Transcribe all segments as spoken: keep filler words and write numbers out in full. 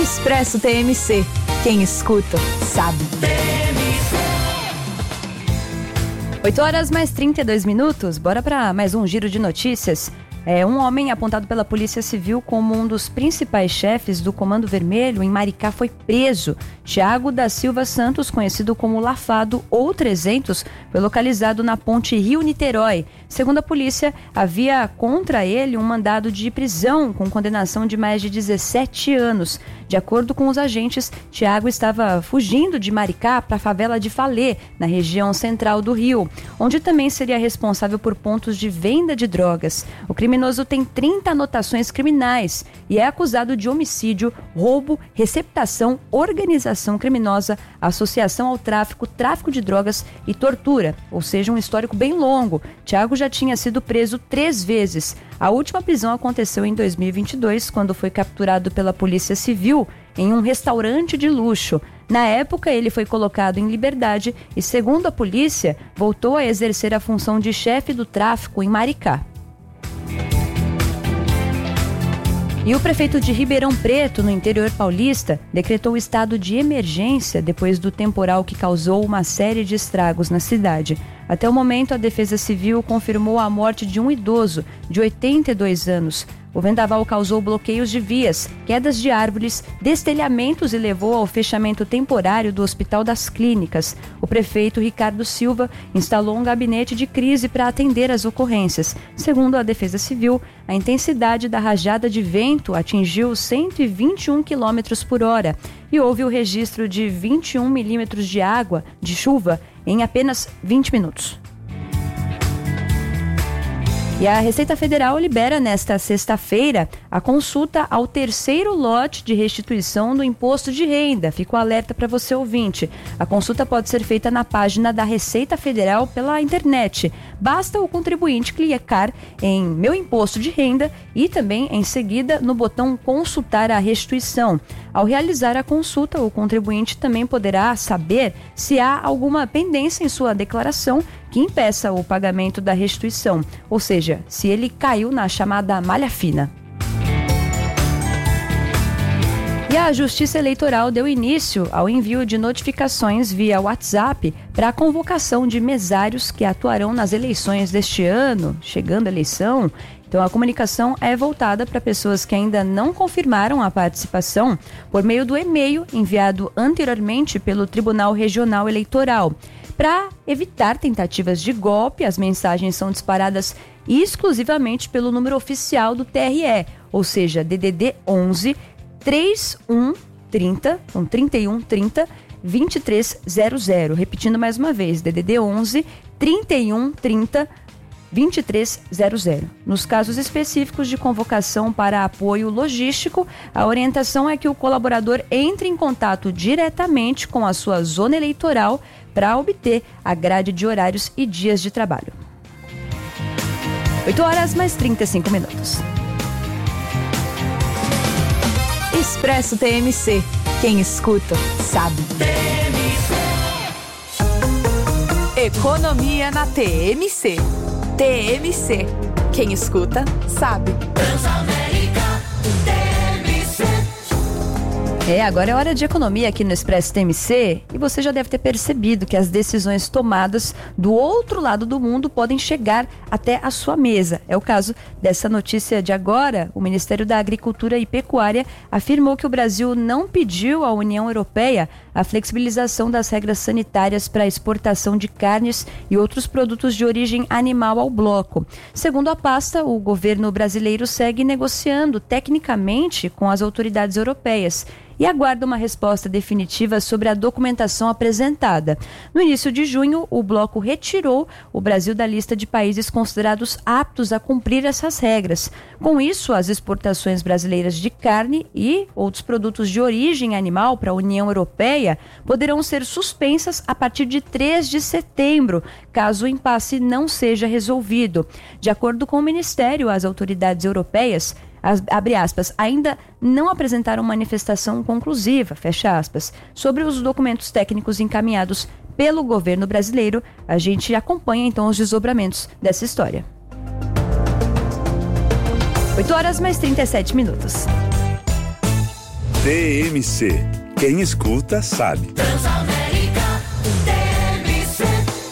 Expresso T M C. Quem escuta, sabe. oito horas mais trinta e dois minutos. Bora para mais um giro de notícias. É, um homem apontado pela Polícia Civil como um dos principais chefes do Comando Vermelho em Maricá foi preso. Tiago da Silva Santos, conhecido como Lafado ou trezentos, foi localizado na ponte Rio-Niterói. Segundo a polícia, havia contra ele um mandado de prisão com condenação de mais de dezessete anos. De acordo com os agentes, Tiago estava fugindo de Maricá para a favela de Falê, na região central do Rio, onde também seria responsável por pontos de venda de drogas. O criminoso tem trinta anotações criminais e é acusado de homicídio, roubo, receptação, organização criminosa, associação ao tráfico, tráfico de drogas e tortura, ou seja, um histórico bem longo. Tiago já tinha sido preso três vezes. A última prisão aconteceu em dois mil e vinte e dois, quando foi capturado pela Polícia Civil em um restaurante de luxo. Na época, ele foi colocado em liberdade e, segundo a polícia, voltou a exercer a função de chefe do tráfico em Maricá. E o prefeito de Ribeirão Preto, no interior paulista, decretou estado de emergência depois do temporal que causou uma série de estragos na cidade. Até o momento, a Defesa Civil confirmou a morte de um idoso de oitenta e dois anos. O vendaval causou bloqueios de vias, quedas de árvores, destelhamentos e levou ao fechamento temporário do Hospital das Clínicas. O prefeito Ricardo Silva instalou um gabinete de crise para atender as ocorrências. Segundo a Defesa Civil, a intensidade da rajada de vento atingiu cento e vinte e um quilômetros por hora e houve o registro de vinte e um milímetros de água, de chuva, em apenas vinte minutos. E a Receita Federal libera nesta sexta-feira a consulta ao terceiro lote de restituição do imposto de renda. Fica o alerta para você, ouvinte. A consulta pode ser feita na página da Receita Federal pela internet. Basta o contribuinte clicar em Meu Imposto de Renda e também, em seguida, no botão Consultar a Restituição. Ao realizar a consulta, o contribuinte também poderá saber se há alguma pendência em sua declaração que impeça o pagamento da restituição, ou seja, se ele caiu na chamada malha fina. E a Justiça Eleitoral deu início ao envio de notificações via WhatsApp para a convocação de mesários que atuarão nas eleições deste ano, chegando a eleição. Então, a comunicação é voltada para pessoas que ainda não confirmaram a participação por meio do e-mail enviado anteriormente pelo Tribunal Regional Eleitoral. Para evitar tentativas de golpe, as mensagens são disparadas exclusivamente pelo número oficial do T R E, ou seja, D D D onze, trinta e um trinta, então trinta e um trinta, vinte e três zero zero. Repetindo mais uma vez, D D D onze, trinta e um trinta, vinte e três zero zero. Nos casos específicos de convocação para apoio logístico, a orientação é que o colaborador entre em contato diretamente com a sua zona eleitoral para obter a grade de horários e dias de trabalho. oito horas mais trinta e cinco minutos. Expresso T M C. Quem escuta, sabe. Economia na T M C. T M C. Quem escuta, sabe. Transamérica, T M C. É, agora é hora de economia aqui no Expresso T M C e você já deve ter percebido que as decisões tomadas do outro lado do mundo podem chegar até a sua mesa. É o caso dessa notícia de agora. O Ministério da Agricultura e Pecuária afirmou que o Brasil não pediu à União Europeia a flexibilização das regras sanitárias para a exportação de carnes e outros produtos de origem animal ao bloco. Segundo a pasta, o governo brasileiro segue negociando tecnicamente com as autoridades europeias e aguarda uma resposta definitiva sobre a documentação apresentada. No início de junho, o bloco retirou o Brasil da lista de países considerados aptos a cumprir essas regras. Com isso, as exportações brasileiras de carne e outros produtos de origem animal para a União Europeia poderão ser suspensas a partir de três de setembro, caso o impasse não seja resolvido. De acordo com o Ministério, as autoridades europeias As, abre aspas, ainda não apresentaram manifestação conclusiva, fecha aspas, sobre os documentos técnicos encaminhados pelo governo brasileiro. A gente acompanha então os desdobramentos dessa história. oito horas mais trinta e sete minutos. T M C. Quem escuta sabe. Transamérica T M C.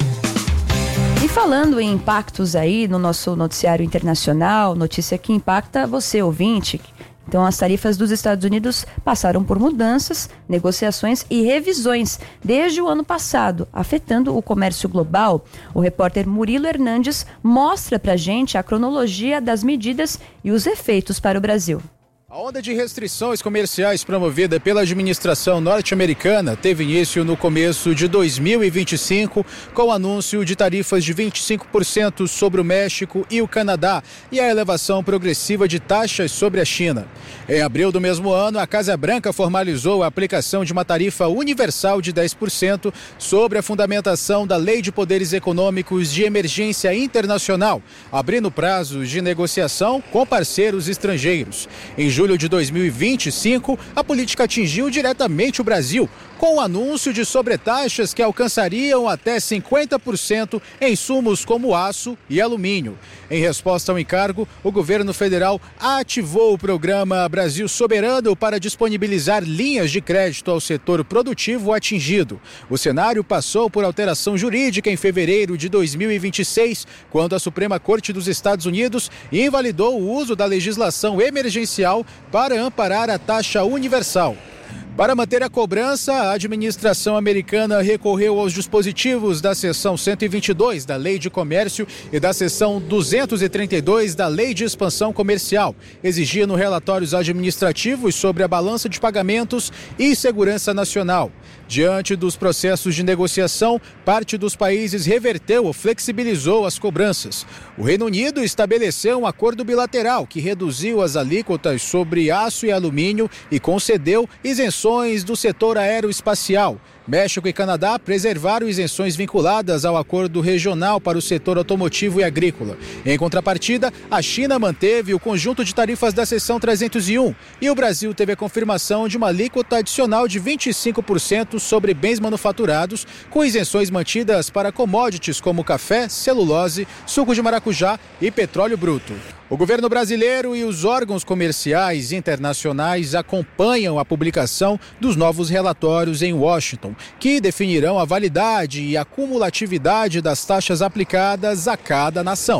E falando em impactos aí no nosso noticiário internacional, notícia que impacta você, ouvinte. Então, as tarifas dos Estados Unidos passaram por mudanças, negociações e revisões desde o ano passado, afetando o comércio global. O repórter Murilo Hernandes mostra pra gente a cronologia das medidas e os efeitos para o Brasil. A onda de restrições comerciais promovida pela administração norte-americana teve início no começo de dois mil e vinte e cinco, com o anúncio de tarifas de vinte e cinco por cento sobre o México e o Canadá e a elevação progressiva de taxas sobre a China. Em abril do mesmo ano, a Casa Branca formalizou a aplicação de uma tarifa universal de dez por cento sobre a fundamentação da Lei de Poderes Econômicos de Emergência Internacional, abrindo prazos de negociação com parceiros estrangeiros. Em julho de dois mil e vinte e cinco, a política atingiu diretamente o Brasil, com o anúncio de sobretaxas que alcançariam até cinquenta por cento em insumos como aço e alumínio. Em resposta ao encargo, o governo federal ativou o programa Brasil Soberano para disponibilizar linhas de crédito ao setor produtivo atingido. O cenário passou por alteração jurídica em fevereiro de dois mil e vinte e seis, quando a Suprema Corte dos Estados Unidos invalidou o uso da legislação emergencial para amparar a taxa universal. Para manter a cobrança, a administração americana recorreu aos dispositivos da seção cento e vinte e dois da Lei de Comércio e da seção duzentos e trinta e dois da Lei de Expansão Comercial, exigindo relatórios administrativos sobre a balança de pagamentos e segurança nacional. Diante dos processos de negociação, parte dos países reverteu ou flexibilizou as cobranças. O Reino Unido estabeleceu um acordo bilateral que reduziu as alíquotas sobre aço e alumínio e concedeu isenções do setor aeroespacial. México e Canadá preservaram isenções vinculadas ao acordo regional para o setor automotivo e agrícola. Em contrapartida, a China manteve o conjunto de tarifas da seção trezentos e um e o Brasil teve a confirmação de uma alíquota adicional de vinte e cinco por cento sobre bens manufaturados, com isenções mantidas para commodities como café, celulose, suco de maracujá e petróleo bruto. O governo brasileiro e os órgãos comerciais internacionais acompanham a publicação dos novos relatórios em Washington, que definirão a validade e a cumulatividade das taxas aplicadas a cada nação.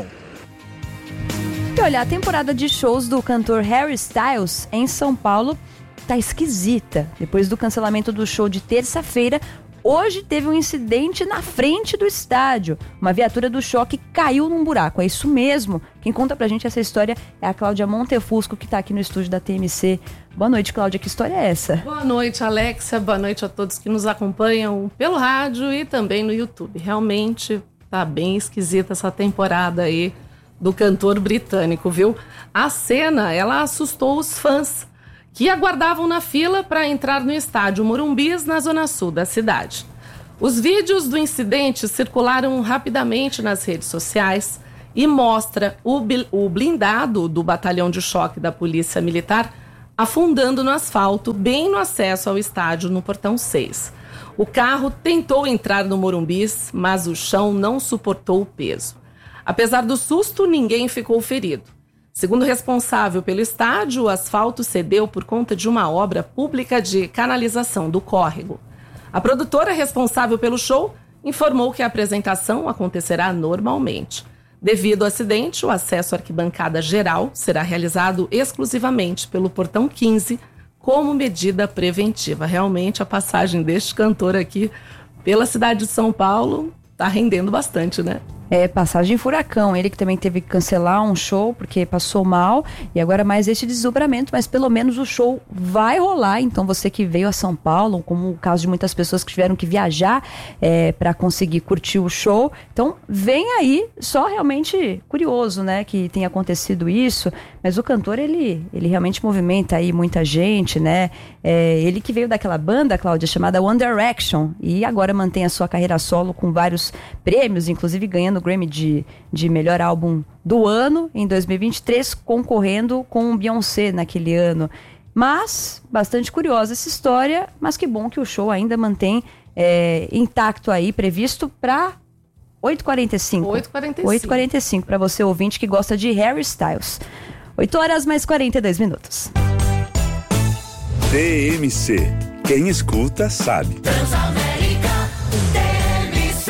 E olha, a temporada de shows do cantor Harry Styles em São Paulo tá esquisita. Depois do cancelamento do show de terça-feira, hoje teve um incidente na frente do estádio. Uma viatura do choque caiu num buraco. É isso mesmo. Quem conta pra gente essa história é a Cláudia Montefusco, que tá aqui no estúdio da T M C. Boa noite, Cláudia. Que história é essa? Boa noite, Alexia. Boa noite a todos que nos acompanham pelo rádio e também no YouTube. Realmente tá bem esquisita essa temporada aí do cantor britânico, viu? A cena, ela assustou os fãs que aguardavam na fila para entrar no estádio Morumbis, na zona sul da cidade. Os vídeos do incidente circularam rapidamente nas redes sociais e mostra o, o blindado do batalhão de choque da Polícia Militar afundando no asfalto, bem no acesso ao estádio, no portão seis. O carro tentou entrar no Morumbis, mas o chão não suportou o peso. Apesar do susto, ninguém ficou ferido. Segundo o responsável pelo estádio, o asfalto cedeu por conta de uma obra pública de canalização do córrego. A produtora responsável pelo show informou que a apresentação acontecerá normalmente. Devido ao acidente, o acesso à arquibancada geral será realizado exclusivamente pelo portão quinze, como medida preventiva. Realmente, a passagem deste cantor aqui pela cidade de São Paulo está rendendo bastante, né? É, passagem furacão. Ele que também teve que cancelar um show porque passou mal e agora mais este desdobramento, mas pelo menos o show vai rolar. Então você que veio a São Paulo, como o caso de muitas pessoas que tiveram que viajar é, para conseguir curtir o show, então vem aí. Só realmente curioso, né, que tenha acontecido isso, mas o cantor, ele, ele realmente movimenta aí muita gente, né? É, ele que veio daquela banda, Cláudia, chamada One Direction, e agora mantém a sua carreira solo com vários prêmios, inclusive ganhando o Grammy de, de melhor álbum do ano em dois mil e vinte e três, concorrendo com o Beyoncé naquele ano. Mas, bastante curiosa essa história, mas que bom que o show ainda mantém é, intacto aí, previsto para oito e quarenta e cinco. oito e quarenta e cinco. oito e quarenta e cinco, para você ouvinte que gosta de Harry Styles. oito horas mais quarenta e dois minutos. T M C. Quem escuta sabe. Transamérica T M C.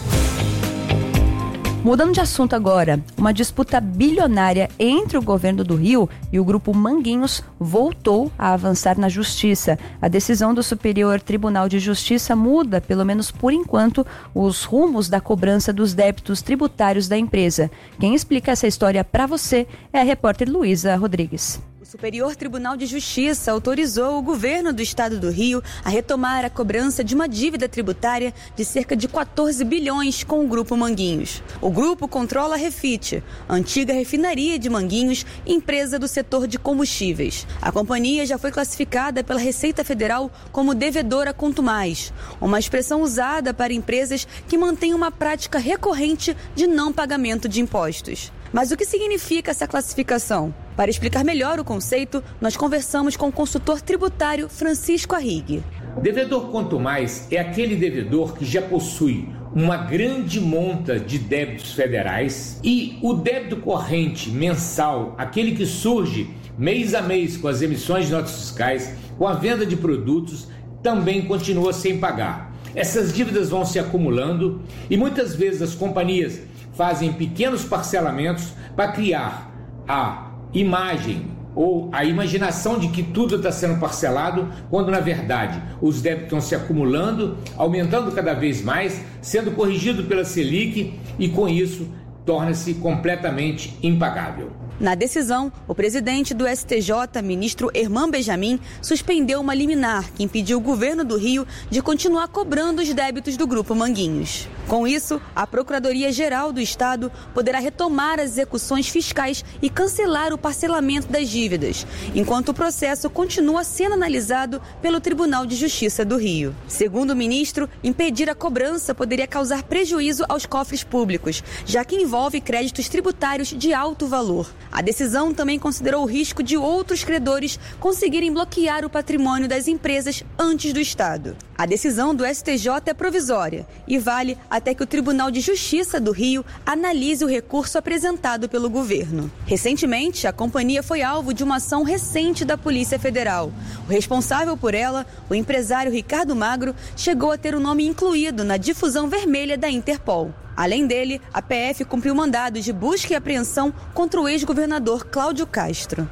Mudando de assunto agora, uma disputa bilionária entre o governo do Rio e o grupo Manguinhos voltou a avançar na justiça. A decisão do Superior Tribunal de Justiça muda, pelo menos por enquanto, os rumos da cobrança dos débitos tributários da empresa. Quem explica essa história para você é a repórter Luísa Rodrigues. O Superior Tribunal de Justiça autorizou o governo do estado do Rio a retomar a cobrança de uma dívida tributária de cerca de quatorze bilhões com o Grupo Manguinhos. O grupo controla a Refit, antiga refinaria de Manguinhos, empresa do setor de combustíveis. A companhia já foi classificada pela Receita Federal como devedora contumaz, uma expressão usada para empresas que mantêm uma prática recorrente de não pagamento de impostos. Mas o que significa essa classificação? Para explicar melhor o conceito, nós conversamos com o consultor tributário Francisco Arrighi. Devedor contumaz é aquele devedor que já possui uma grande monta de débitos federais e o débito corrente mensal, aquele que surge mês a mês com as emissões de notas fiscais, com a venda de produtos, também continua sem pagar. Essas dívidas vão se acumulando e muitas vezes as companhias fazem pequenos parcelamentos para criar a imagem ou a imaginação de que tudo está sendo parcelado, quando na verdade os débitos estão se acumulando, aumentando cada vez mais, sendo corrigido pela Selic e com isso torna-se completamente impagável. Na decisão, o presidente do S T J, ministro Herman Benjamin, suspendeu uma liminar que impediu o governo do Rio de continuar cobrando os débitos do Grupo Manguinhos. Com isso, a Procuradoria-Geral do Estado poderá retomar as execuções fiscais e cancelar o parcelamento das dívidas, enquanto o processo continua sendo analisado pelo Tribunal de Justiça do Rio. Segundo o ministro, impedir a cobrança poderia causar prejuízo aos cofres públicos, já que envolve créditos tributários de alto valor. A decisão também considerou o risco de outros credores conseguirem bloquear o patrimônio das empresas antes do Estado. A decisão do S T J é provisória e vale até que o Tribunal de Justiça do Rio analise o recurso apresentado pelo governo. Recentemente, a companhia foi alvo de uma ação recente da Polícia Federal. O responsável por ela, o empresário Ricardo Magro, chegou a ter o nome incluído na difusão vermelha da Interpol. Além dele, a P F cumpriu mandados de busca e apreensão contra o ex-governador Cláudio Castro.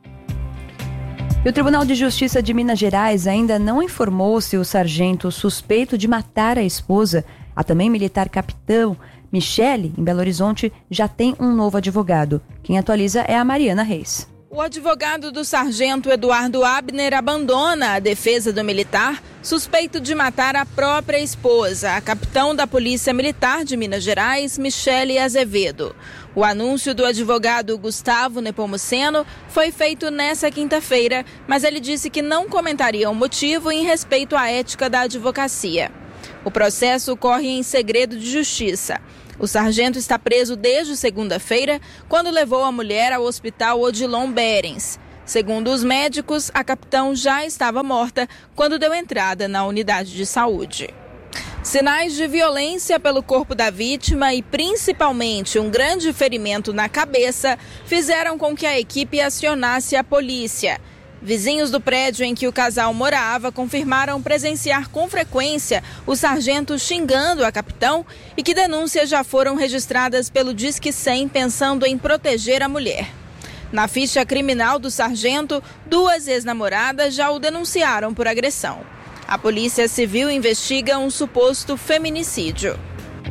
E o Tribunal de Justiça de Minas Gerais ainda não informou se o sargento suspeito de matar a esposa, a também militar capitão Michele, em Belo Horizonte, já tem um novo advogado. Quem atualiza é a Mariana Reis. O advogado do sargento Eduardo Abner abandona a defesa do militar suspeito de matar a própria esposa, a capitão da Polícia Militar de Minas Gerais, Michele Azevedo. O anúncio do advogado Gustavo Nepomuceno foi feito nesta quinta-feira, mas ele disse que não comentaria o motivo em respeito à ética da advocacia. O processo corre em segredo de justiça. O sargento está preso desde segunda-feira, quando levou a mulher ao hospital Odilon Berens. Segundo os médicos, a capitão já estava morta quando deu entrada na unidade de saúde. Sinais de violência pelo corpo da vítima e principalmente um grande ferimento na cabeça fizeram com que a equipe acionasse a polícia. Vizinhos do prédio em que o casal morava confirmaram presenciar com frequência o sargento xingando a capitão e que denúncias já foram registradas pelo Disque cem pensando em proteger a mulher. Na ficha criminal do sargento, duas ex-namoradas já o denunciaram por agressão. A Polícia Civil investiga um suposto feminicídio.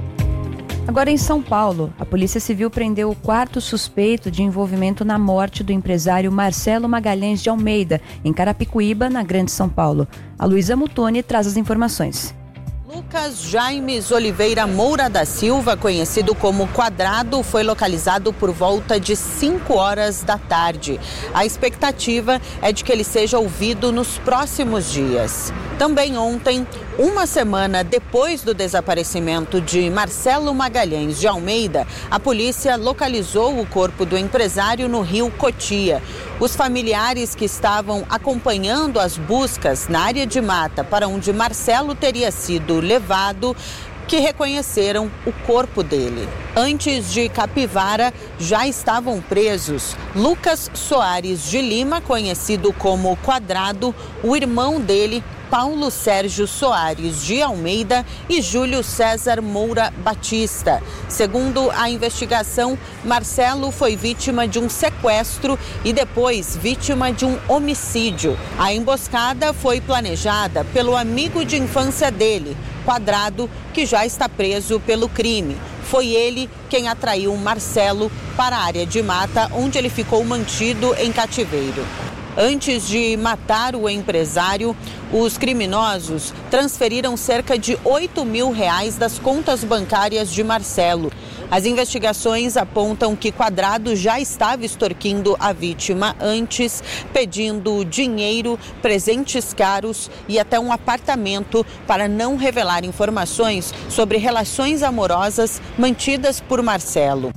Agora em São Paulo, a Polícia Civil prendeu o quarto suspeito de envolvimento na morte do empresário Marcelo Magalhães de Almeida, em Carapicuíba, na Grande São Paulo. A Luísa Mutoni traz as informações. Lucas Jaimes Oliveira Moura da Silva, conhecido como Quadrado, foi localizado por volta de cinco horas da tarde. A expectativa é de que ele seja ouvido nos próximos dias. Também ontem, uma semana depois do desaparecimento de Marcelo Magalhães de Almeida, a polícia localizou o corpo do empresário no rio Cotia. Os familiares que estavam acompanhando as buscas na área de mata para onde Marcelo teria sido levado que reconheceram o corpo dele. Antes de Capivara, já estavam presos Lucas Soares de Lima, conhecido como Quadrado, o irmão dele, Paulo Sérgio Soares de Almeida e Júlio César Moura Batista. Segundo a investigação, Marcelo foi vítima de um sequestro e depois vítima de um homicídio. A emboscada foi planejada pelo amigo de infância dele, Quadrado, que já está preso pelo crime. Foi ele quem atraiu Marcelo para a área de mata, onde ele ficou mantido em cativeiro. Antes de matar o empresário, os criminosos transferiram cerca de oito mil reais das contas bancárias de Marcelo. As investigações apontam que Quadrado já estava extorquindo a vítima antes, pedindo dinheiro, presentes caros e até um apartamento para não revelar informações sobre relações amorosas mantidas por Marcelo.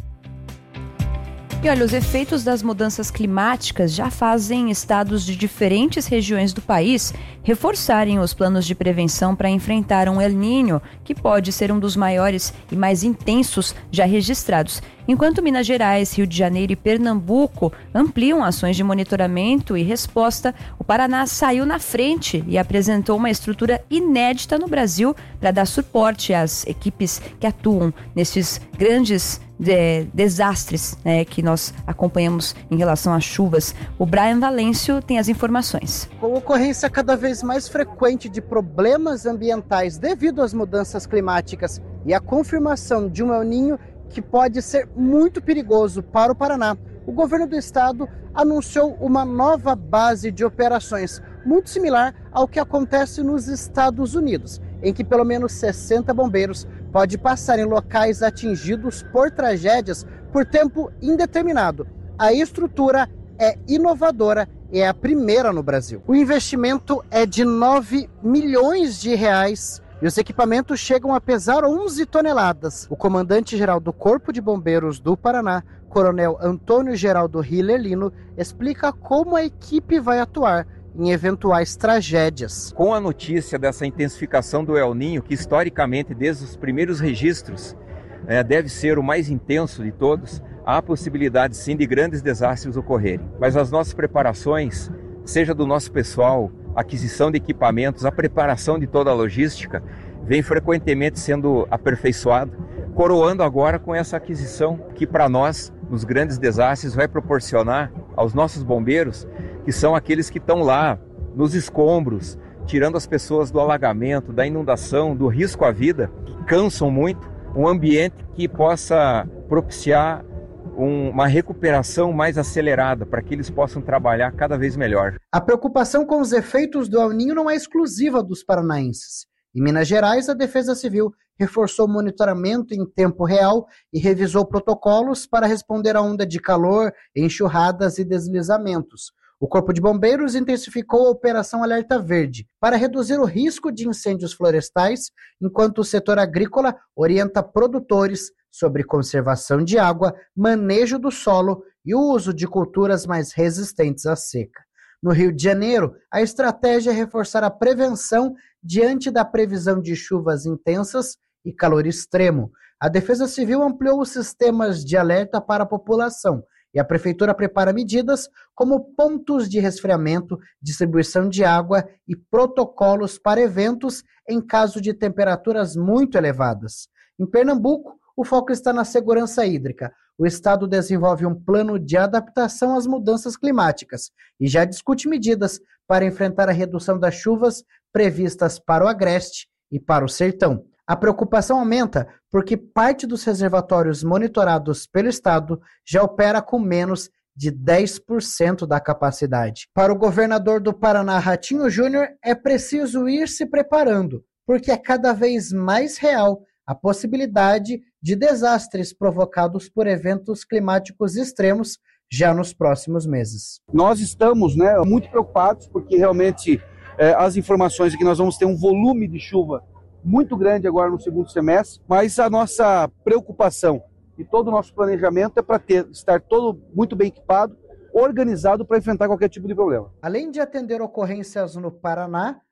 E olha, os efeitos das mudanças climáticas já fazem estados de diferentes regiões do país reforçarem os planos de prevenção para enfrentar um El Niño, que pode ser um dos maiores e mais intensos já registrados. Enquanto Minas Gerais, Rio de Janeiro e Pernambuco ampliam ações de monitoramento e resposta, o Paraná saiu na frente e apresentou uma estrutura inédita no Brasil para dar suporte às equipes que atuam nesses grandes de, desastres, né, que nós acompanhamos em relação às chuvas. O Brian Valêncio tem as informações. Com ocorrência cada vez mais frequente de problemas ambientais devido às mudanças climáticas e a confirmação de um El Niño que pode ser muito perigoso para o Paraná, o governo do estado anunciou uma nova base de operações, muito similar ao que acontece nos Estados Unidos, em que pelo menos sessenta bombeiros podem passar em locais atingidos por tragédias por tempo indeterminado. A estrutura é inovadora e é a primeira no Brasil. O investimento é de nove milhões de reais e os equipamentos chegam a pesar onze toneladas. O comandante-geral do Corpo de Bombeiros do Paraná, Coronel Antônio Geraldo Hiller Lino, explica como a equipe vai atuar em eventuais tragédias. Com a notícia dessa intensificação do El Niño, que historicamente, desde os primeiros registros, é, deve ser o mais intenso de todos, há possibilidade sim de grandes desastres ocorrerem. Mas as nossas preparações, seja do nosso pessoal, aquisição de equipamentos, a preparação de toda a logística, vem frequentemente sendo aperfeiçoado, coroando agora com essa aquisição que para nós, nos grandes desastres, vai proporcionar aos nossos bombeiros, que são aqueles que estão lá nos escombros, tirando as pessoas do alagamento, da inundação, do risco à vida, que cansam muito, um ambiente que possa propiciar um, uma recuperação mais acelerada para que eles possam trabalhar cada vez melhor. A preocupação com os efeitos do El Niño não é exclusiva dos paranaenses. Em Minas Gerais, a Defesa Civil reforçou o monitoramento em tempo real e revisou protocolos para responder à onda de calor, enxurradas e deslizamentos. O Corpo de Bombeiros intensificou a Operação Alerta Verde para reduzir o risco de incêndios florestais, enquanto o setor agrícola orienta produtores sobre conservação de água, manejo do solo e o uso de culturas mais resistentes à seca. No Rio de Janeiro, a estratégia é reforçar a prevenção diante da previsão de chuvas intensas e calor extremo. A Defesa Civil ampliou os sistemas de alerta para a população e a Prefeitura prepara medidas como pontos de resfriamento, distribuição de água e protocolos para eventos em caso de temperaturas muito elevadas. Em Pernambuco, o foco está na segurança hídrica. O estado desenvolve um plano de adaptação às mudanças climáticas e já discute medidas para enfrentar a redução das chuvas previstas para o Agreste e para o Sertão. A preocupação aumenta porque parte dos reservatórios monitorados pelo estado já opera com menos de dez por cento da capacidade. Para o governador do Paraná, Ratinho Júnior, é preciso ir se preparando, porque é cada vez mais real a possibilidade de desastres provocados por eventos climáticos extremos já nos próximos meses. Nós estamos, né, muito preocupados porque realmente é, as informações é que nós vamos ter um volume de chuva muito grande agora no segundo semestre, mas a nossa preocupação e todo o nosso planejamento é para ter, estar todo muito bem equipado, organizado para enfrentar qualquer tipo de problema. Além de atender ocorrências no Paraná,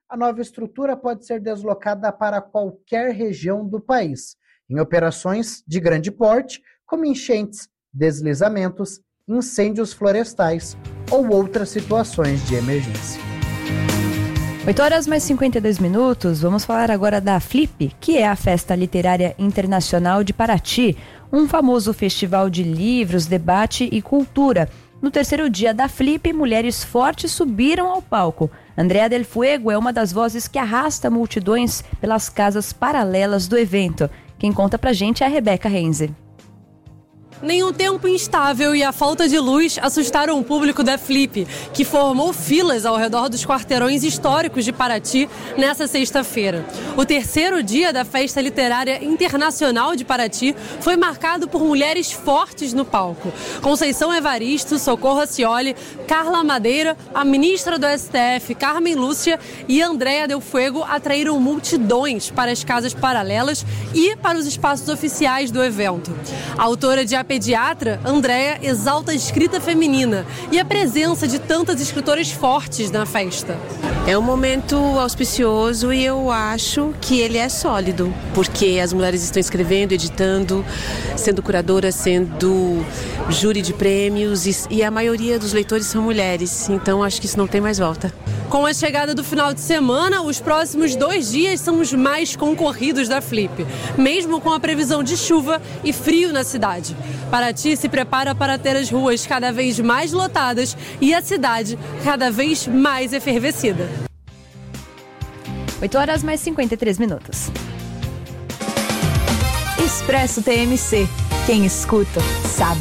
a nova estrutura pode ser deslocada para qualquer região do país, em operações de grande porte, como enchentes, deslizamentos, incêndios florestais ou outras situações de emergência. oito horas mais cinquenta e dois minutos, vamos falar agora da Flip, que é a Festa Literária Internacional de Paraty, um famoso festival de livros, debate e cultura. No terceiro dia da Flip, mulheres fortes subiram ao palco. Andrea Del Fuego é uma das vozes que arrasta multidões pelas casas paralelas do evento. Quem conta pra gente é a Rebeca Renze. Nenhum tempo instável e a falta de luz assustaram o público da Flip, que formou filas ao redor dos quarteirões históricos de Paraty nessa sexta-feira. O terceiro dia da Festa Literária Internacional de Paraty foi marcado por mulheres fortes no palco. Conceição Evaristo, Socorro Acioli, Carla Madeira, a ministra do S T F, Carmen Lúcia e Andrea Del Fuego atraíram multidões para as casas paralelas e para os espaços oficiais do evento. A autora de A Pediatra, Andrea, exalta a escrita feminina e a presença de tantas escritoras fortes na festa. É um momento auspicioso e eu acho que ele é sólido, porque as mulheres estão escrevendo, editando, sendo curadoras, sendo júri de prêmios e, e a maioria dos leitores são mulheres, então acho que isso não tem mais volta. Com a chegada do final de semana, os próximos dois dias são os mais concorridos da Flip, mesmo com a previsão de chuva e frio na cidade. Paraty se prepara para ter as ruas cada vez mais lotadas e a cidade cada vez mais efervescida. oito horas mais cinquenta e três minutos. Expresso T M C. Quem escuta, sabe.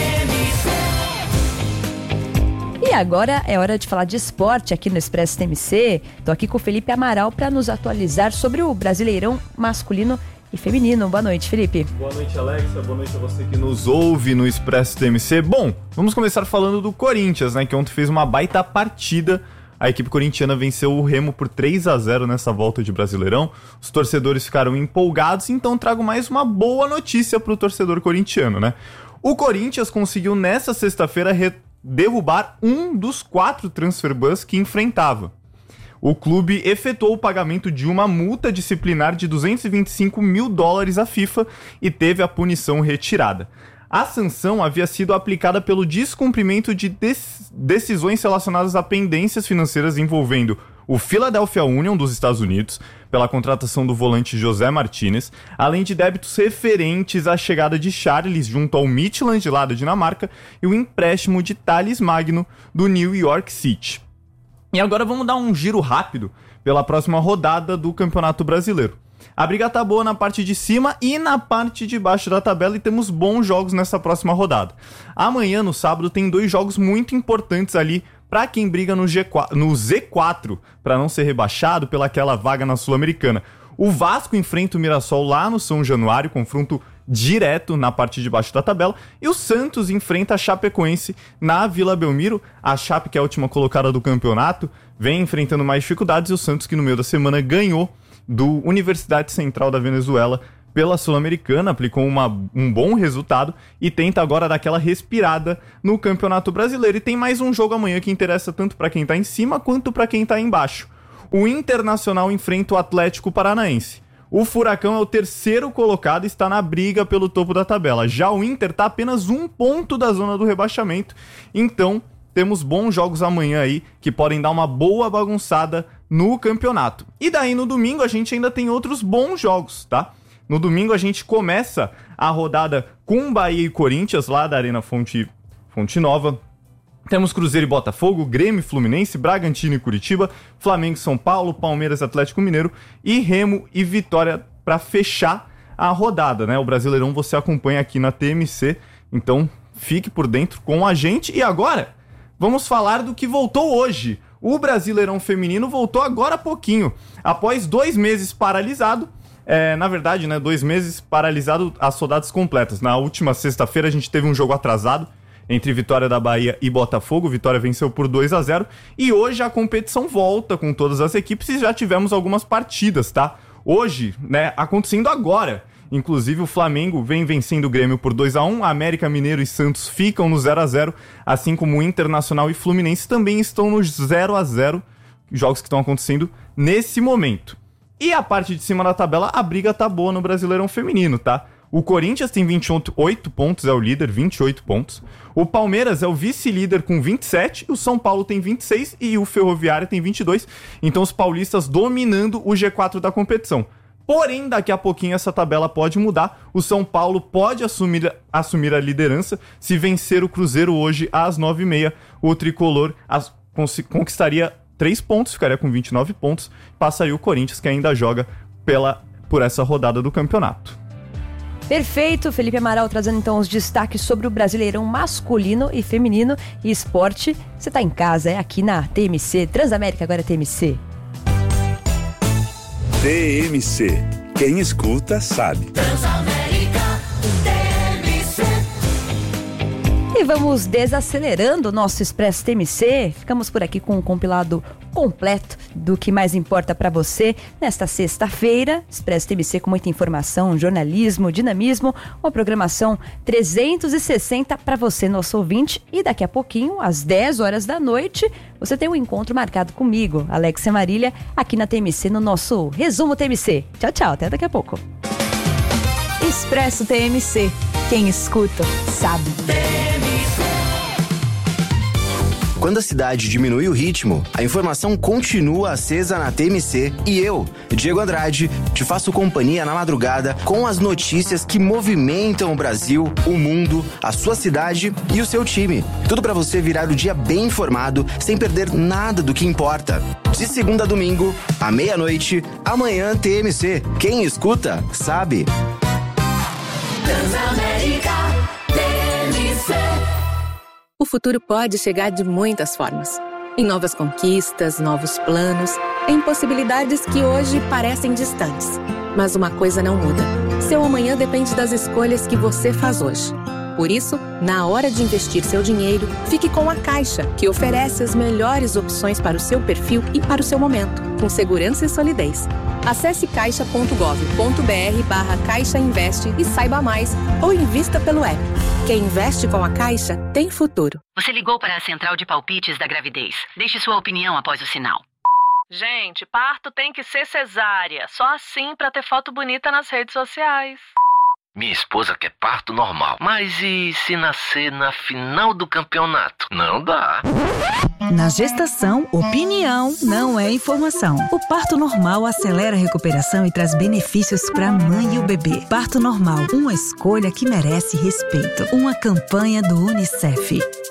E agora é hora de falar de esporte aqui no Expresso T M C. Estou aqui com o Felipe Amaral para nos atualizar sobre o Brasileirão masculino e feminino. Boa noite, Felipe. Boa noite, Alexa. Boa noite a você que nos ouve no Expresso T M C. Bom, vamos começar falando do Corinthians, né, que ontem fez uma baita partida. A equipe corintiana venceu o Remo por três a zero nessa volta de Brasileirão. Os torcedores ficaram empolgados, então trago mais uma boa notícia para o torcedor corintiano, né? O Corinthians conseguiu nessa sexta-feira re- derrubar um dos quatro transfer bans que enfrentava. O clube efetuou o pagamento de uma multa disciplinar de duzentos e vinte e cinco mil dólares à FIFA e teve a punição retirada. A sanção havia sido aplicada pelo descumprimento de des- decisões relacionadas a pendências financeiras envolvendo o Philadelphia Union dos Estados Unidos, pela contratação do volante José Martinez, além de débitos referentes à chegada de Charles junto ao Midtjylland lá da Dinamarca e o empréstimo de Thales Magno do New York City. E agora vamos dar um giro rápido pela próxima rodada do Campeonato Brasileiro. A briga tá boa na parte de cima e na parte de baixo da tabela e temos bons jogos nessa próxima rodada. Amanhã, no sábado, tem dois jogos muito importantes ali para quem briga no, G quatro, no Z quatro, para não ser rebaixado pelaquela vaga na Sul-Americana. O Vasco enfrenta o Mirassol lá no São Januário, confronto direto na parte de baixo da tabela, e o Santos enfrenta a Chapecoense na Vila Belmiro. A Chape, que é a última colocada do campeonato, vem enfrentando mais dificuldades, e o Santos, que no meio da semana ganhou do Universidade Central da Venezuela pela Sul-Americana, aplicou uma, um bom resultado e tenta agora dar aquela respirada no Campeonato Brasileiro. E tem mais um jogo amanhã que interessa tanto para quem tá em cima quanto para quem tá embaixo. O Internacional enfrenta o Atlético Paranaense. O Furacão é o terceiro colocado e está na briga pelo topo da tabela. Já o Inter está apenas um ponto da zona do rebaixamento. Então, temos bons jogos amanhã aí que podem dar uma boa bagunçada no campeonato. E daí no domingo a gente ainda tem outros bons jogos, tá? No domingo a gente começa a rodada com Bahia e Corinthians lá da Arena Fonte, Fonte Nova. Temos Cruzeiro e Botafogo, Grêmio e Fluminense, Bragantino e Curitiba, Flamengo e São Paulo, Palmeiras e Atlético Mineiro e Remo e Vitória para fechar a rodada, né? O Brasileirão você acompanha aqui na T M C, então fique por dentro com a gente. E agora, vamos falar do que voltou hoje. O Brasileirão Feminino voltou agora há pouquinho, após dois meses paralisado. É, na verdade, né, dois meses paralisado as rodadas completas. Na última sexta-feira a gente teve um jogo atrasado entre Vitória da Bahia e Botafogo. Vitória venceu por dois a zero. E hoje a competição volta com todas as equipes e já tivemos algumas partidas, tá? Hoje, né, acontecendo agora. Inclusive o Flamengo vem vencendo o Grêmio por dois a um, a América Mineiro e Santos ficam no zero a zero, assim como o Internacional e Fluminense também estão no zero a zero jogos que estão acontecendo nesse momento. E a parte de cima da tabela, a briga tá boa no Brasileirão Feminino, tá? O Corinthians tem vinte e oito pontos, é o líder, vinte e oito pontos. O Palmeiras é o vice-líder com vinte e sete, o São Paulo tem vinte e seis e o Ferroviária tem vinte e dois. Então os paulistas dominando o G quatro da competição. Porém, daqui a pouquinho essa tabela pode mudar. O São Paulo pode assumir, assumir a liderança se vencer o Cruzeiro hoje às nove e meia. O Tricolor as, conquistaria três pontos, ficaria com vinte e nove pontos. Passaria o Corinthians, que ainda joga pela, por essa rodada do campeonato. Perfeito, Felipe Amaral trazendo então os destaques sobre o Brasileirão masculino e feminino e esporte. Você tá em casa, é aqui na T M C, Transamérica agora é T M C. T M C. Quem escuta sabe. Transamérica T M C. E vamos desacelerando o nosso Expresso T M C. Ficamos por aqui com um compilado completo do que mais importa para você nesta sexta-feira. Expresso T M C com muita informação, jornalismo, dinamismo, uma programação trezentos e sessenta para você, nosso ouvinte. E daqui a pouquinho, às dez horas da noite, você tem um encontro marcado comigo, Alexia Marília, aqui na T M C, no nosso Resumo T M C. Tchau, tchau, até daqui a pouco. Expresso T M C. Quem escuta, sabe. Quando a cidade diminui o ritmo, a informação continua acesa na T M C e eu, Diego Andrade, te faço companhia na madrugada com as notícias que movimentam o Brasil, o mundo, a sua cidade e o seu time. Tudo para você virar o dia bem informado, sem perder nada do que importa. De segunda a domingo, à meia-noite, amanhã T M C. Quem escuta, sabe. Transamérica T M C. O futuro pode chegar de muitas formas. Em novas conquistas, novos planos, em possibilidades que hoje parecem distantes. Mas uma coisa não muda. Seu amanhã depende das escolhas que você faz hoje. Por isso, na hora de investir seu dinheiro, fique com a Caixa, que oferece as melhores opções para o seu perfil e para o seu momento, com segurança e solidez. Acesse caixa ponto gov ponto br barra Caixa Investe e saiba mais, ou invista pelo app. Quem investe com a Caixa tem futuro. Você ligou para a Central de Palpites da Gravidez. Deixe sua opinião após o sinal. Gente, parto tem que ser cesárea. Só assim pra ter foto bonita nas redes sociais. Minha esposa quer parto normal. Mas e se nascer na final do campeonato? Não dá. Na gestação, opinião não é informação. O parto normal acelera a recuperação e traz benefícios para a mãe e o bebê. Parto normal, uma escolha que merece respeito. Uma campanha do UNICEF.